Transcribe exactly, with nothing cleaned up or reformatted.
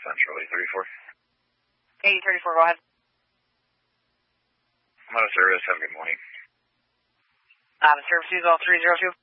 Central, eight thirty-four. eight thirty-four, go ahead. I'm out of service. Have a good morning. Out of service, all three zero two.